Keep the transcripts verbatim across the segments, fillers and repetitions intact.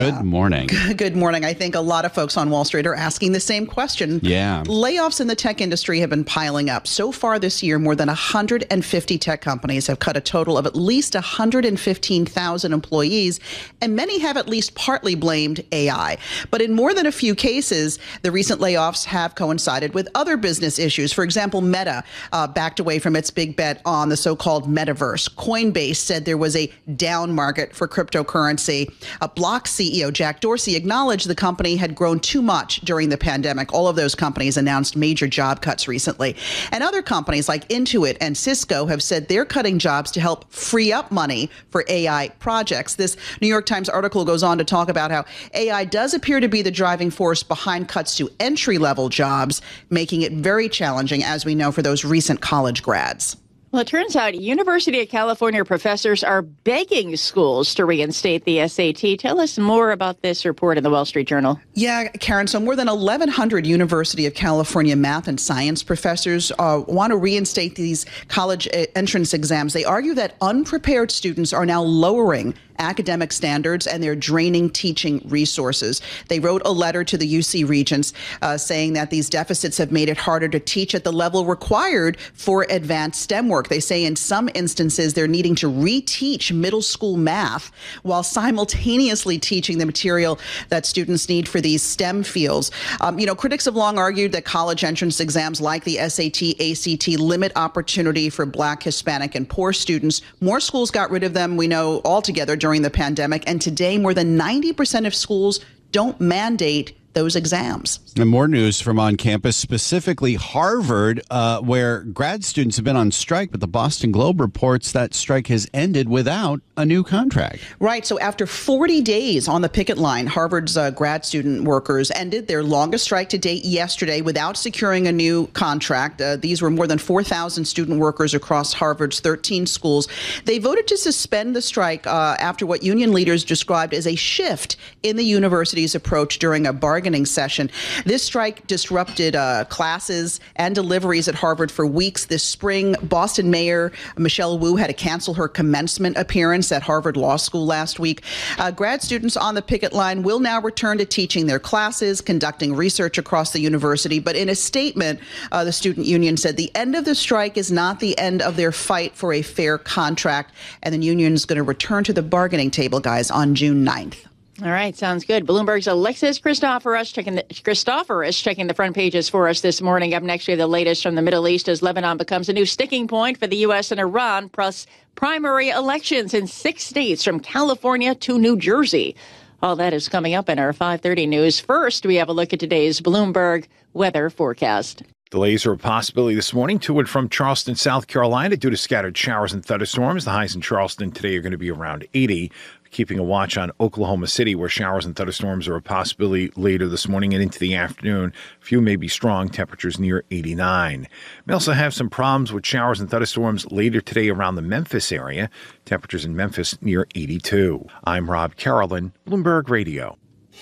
Good morning. Good morning. I think a lot of folks on Wall Street are asking the same question. Yeah. Layoffs in the tech industry have been piling up. So far this year, more than one hundred fifty tech companies have cut a total of at least one hundred fifteen thousand employees, and many have at least partly blamed A I. But in more than a few cases, the recent layoffs have coincided with other business issues. For example, Meta uh, backed away from its big bet on the so-called metaverse. Coinbase said there was a down market for cryptocurrency. A Block C E O Jack Dorsey acknowledged the company had grown too much during the pandemic. All of those companies announced major job cuts recently. And other companies like Intuit and Cisco have said they're cutting jobs to help free up money for A I projects. This New York Times article goes on to talk about how A I does appear to be the driving force behind cuts to entry-level jobs, making it very challenging, as we know, for those recent college grads. Well, it turns out University of California professors are begging schools to reinstate the S A T. Tell us more about this report in the Wall Street Journal. Yeah, Karen. So more than eleven hundred University of California math and science professors uh, want to reinstate these college entrance exams. They argue that unprepared students are now lowering academic standards and they're draining teaching resources. They wrote a letter to the U C Regents uh, saying that these deficits have made it harder to teach at the level required for advanced STEM work. They say in some instances they're needing to reteach middle school math while simultaneously teaching the material that students need for these STEM fields. Um, you know, critics have long argued that college entrance exams like the S A T, A C T limit opportunity for Black, Hispanic, and poor students. More schools got rid of them, we know, altogether during the pandemic. And today, more than ninety percent of schools don't mandate those exams. And more news from on campus, specifically Harvard, uh, where grad students have been on strike, but the Boston Globe reports that strike has ended without a new contract. Right. So after forty days on the picket line, Harvard's uh, grad student workers ended their longest strike to date yesterday without securing a new contract. Uh, these were more than four thousand student workers across Harvard's thirteen schools. They voted to suspend the strike uh, after what union leaders described as a shift in the university's approach during a bargaining session. This strike disrupted uh, classes and deliveries at Harvard for weeks this spring. Boston Mayor Michelle Wu had to cancel her commencement appearance at Harvard Law School last week. Uh, grad students on the picket line will now return to teaching their classes, conducting research across the university. But in a statement, uh, the student union said the end of the strike is not the end of their fight for a fair contract. And the union is going to return to the bargaining table, guys, on June ninth. All right, sounds good. Bloomberg's Alexis Christoforous checking the, Christoforous checking the front pages for us this morning. Up next, we have the latest from the Middle East as Lebanon becomes a new sticking point for the U S and Iran, plus primary elections in six states from California to New Jersey. All that is coming up in our five thirty news. First, we have a look at today's Bloomberg weather forecast. Delays are a possibility this morning to and from Charleston, South Carolina, due to scattered showers and thunderstorms. The highs in Charleston today are going to be around eighty. Keeping a watch on Oklahoma City, where showers and thunderstorms are a possibility later this morning and into the afternoon. A few may be strong, temperatures near eighty-nine. We also have some problems with showers and thunderstorms later today around the Memphis area. Temperatures in Memphis near eighty-two. I'm Rob Carolyn, Bloomberg Radio.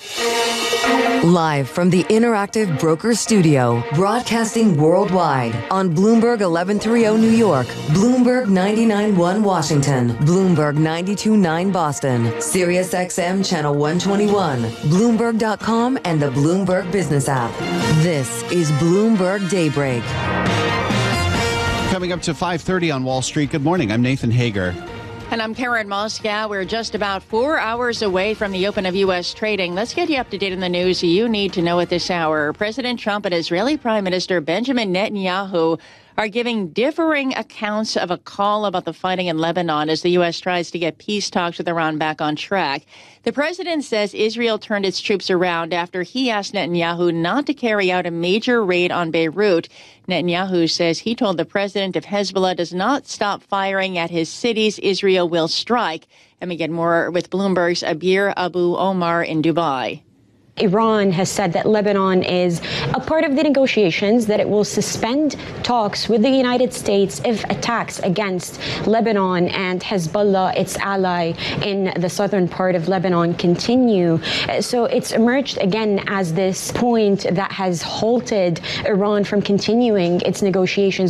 Live from the Interactive Broker Studio, broadcasting worldwide on Bloomberg eleven thirty New York, Bloomberg ninety-nine point one Washington, Bloomberg ninety-two point nine Boston, Sirius X M Channel one twenty-one, Bloomberg dot com, and the Bloomberg Business app. This is Bloomberg Daybreak. Coming up to five thirty on Wall Street. Good morning. I'm Nathan Hager. And I'm Karen Moskow. We're just about four hours away from the open of U S trading. Let's get you up to date on the news you need to know at this hour. President Trump and Israeli Prime Minister Benjamin Netanyahu are giving differing accounts of a call about the fighting in Lebanon as the U S tries to get peace talks with Iran back on track. The president says Israel turned its troops around after he asked Netanyahu not to carry out a major raid on Beirut. Netanyahu says he told the president if Hezbollah does not stop firing at his cities, Israel will strike. And we get more with Bloomberg's Abir Abu Omar in Dubai. Iran has said that Lebanon is a part of the negotiations, that it will suspend talks with the United States if attacks against Lebanon and Hezbollah, its ally in the southern part of Lebanon, continue. So it's emerged again as this point that has halted Iran from continuing its negotiations.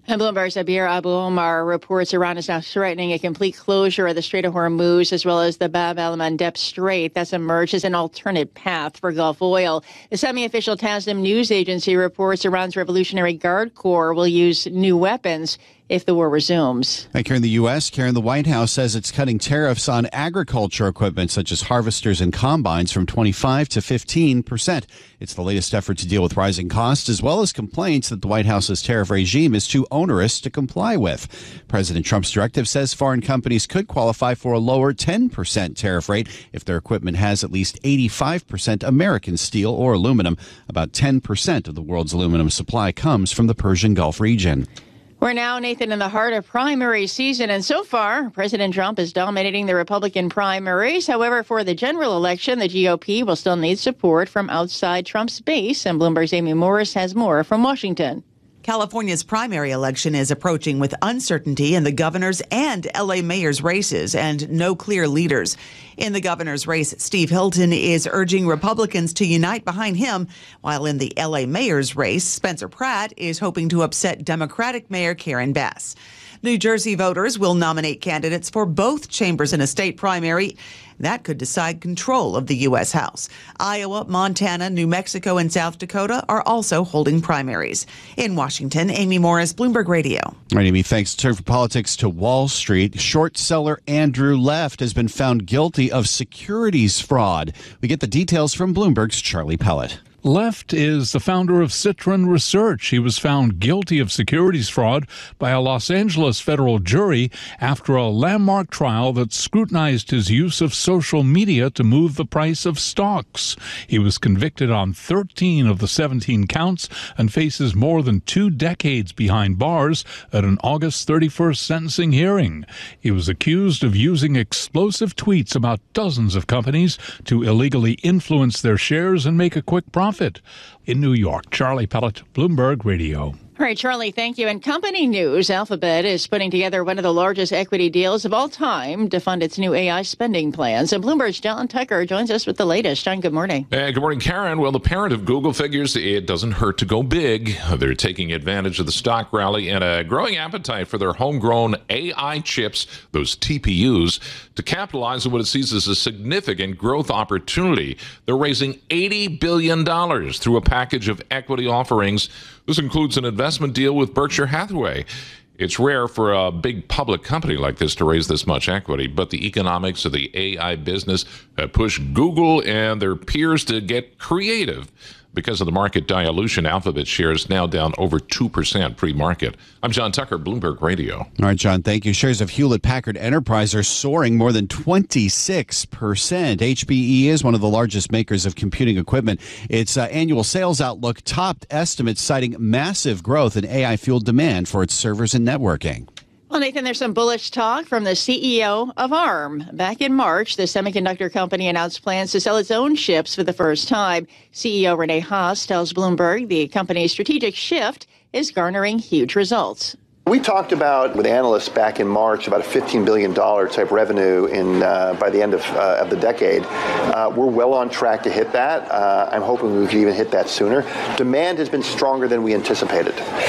And Bloomberg's Abir Abu Omar reports Iran is now threatening a complete closure of the Strait of Hormuz as well as the Bab el-Mandeb Strait. That's emerged as an alternate path for Gulf oil. The semi-official Tasnim news agency reports Iran's Revolutionary Guard Corps will use new weapons if the war resumes. Back here in the U S, Karen, the White House says it's cutting tariffs on agriculture equipment such as harvesters and combines from twenty-five to fifteen percent. It's the latest effort to deal with rising costs as well as complaints that the White House's tariff regime is too onerous to comply with. President Trump's directive says foreign companies could qualify for a lower ten percent tariff rate if their equipment has at least eighty-five percent American steel or aluminum. About ten percent of the world's aluminum supply comes from the Persian Gulf region. We're now, Nathan, in the heart of primary season, and so far, President Trump is dominating the Republican primaries. However, for the general election, the G O P will still need support from outside Trump's base, and Bloomberg's Amy Morris has more from Washington. California's primary election is approaching with uncertainty in the governor's and L A mayor's races and no clear leaders. In the governor's race, Steve Hilton is urging Republicans to unite behind him, while in the L A mayor's race, Spencer Pratt is hoping to upset Democratic Mayor Karen Bass. New Jersey voters will nominate candidates for both chambers in a state primary. That could decide control of the U S House. Iowa, Montana, New Mexico, and South Dakota are also holding primaries. In Washington, Amy Morris, Bloomberg Radio. All right, Amy, thanks. Turn for politics to Wall Street. Short seller Andrew Left has been found guilty of securities fraud. We get the details from Bloomberg's Charlie Pellet. Left is the founder of Citron Research. He was found guilty of securities fraud by a Los Angeles federal jury after a landmark trial that scrutinized his use of social media to move the price of stocks. He was convicted on thirteen of the seventeen counts and faces more than two decades behind bars at an August thirty-first sentencing hearing. He was accused of using explosive tweets about dozens of companies to illegally influence their shares and make a quick profit. In New York, Charlie Pellet, Bloomberg Radio. All right, Charlie, thank you. And company news, Alphabet is putting together one of the largest equity deals of all time to fund its new A I spending plans. And Bloomberg's John Tucker joins us with the latest. John, good morning. Hey, good morning, Karen. Well, the parent of Google figures it doesn't hurt to go big. They're taking advantage of the stock rally and a growing appetite for their homegrown A I chips, those T P Us, to capitalize on what it sees as a significant growth opportunity. They're raising eighty billion dollars through a package of equity offerings. This includes an investment deal with Berkshire Hathaway. It's rare for a big public company like this to raise this much equity, but the economics of the A I business have pushed Google and their peers to get creative. Because of the market dilution, Alphabet shares now down over two percent pre-market. I'm John Tucker, Bloomberg Radio. All right, John, thank you. Shares of Hewlett-Packard Enterprise are soaring more than twenty-six percent. H P E is one of the largest makers of computing equipment. Its uh, annual sales outlook topped estimates, citing massive growth in A I-fueled demand for its servers and networking. Well, Nathan, there's some bullish talk from the C E O of ARM. Back in March, the semiconductor company announced plans to sell its own chips for the first time. C E O Rene Haas tells Bloomberg the company's strategic shift is garnering huge results. We talked about with analysts back in March about a fifteen billion dollars type revenue in uh, by the end of, uh, of the decade. Uh, we're well on track to hit that. Uh, I'm hoping we can even hit that sooner. Demand has been stronger than we anticipated.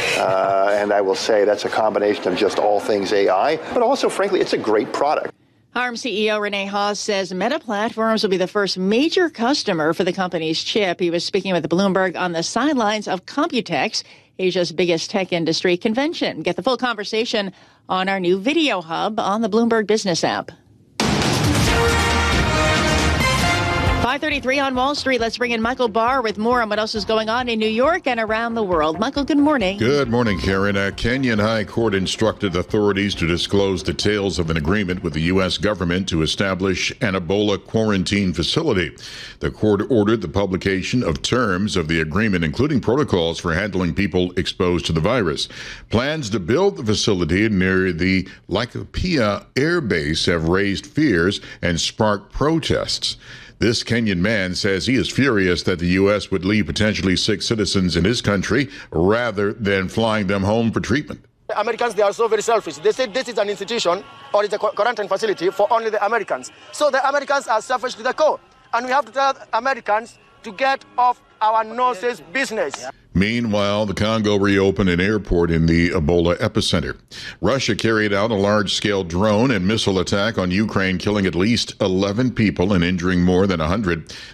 Uh, and I will say that's a combination of just all things A I, but also, frankly, it's a great product. ARM C E O Rene Haas says Meta Platforms will be the first major customer for the company's chip. He was speaking with Bloomberg on the sidelines of Computex, Asia's biggest tech industry convention. Get the full conversation on our new video hub on the Bloomberg Business app. five thirty-three on Wall Street. Let's bring in Michael Barr with more on what else is going on in New York and around the world. Michael, good morning. Good morning, Karen. A Kenyan High Court instructed authorities to disclose details of an agreement with the U S government to establish an Ebola quarantine facility. The court ordered the publication of terms of the agreement, including protocols for handling people exposed to the virus. Plans to build the facility near the Laikipia Air Base have raised fears and sparked protests. This Kenyan man says he is furious that the U S would leave potentially sick citizens in his country rather than flying them home for treatment. Americans, they are so very selfish. They say this is an institution or it's a quarantine facility for only the Americans. So the Americans are selfish to the core. And we have to tell Americans to get off our noses business. Meanwhile, the Congo reopened an airport in the Ebola epicenter. Russia carried out a large-scale drone and missile attack on Ukraine, killing at least eleven people and injuring more than one hundred.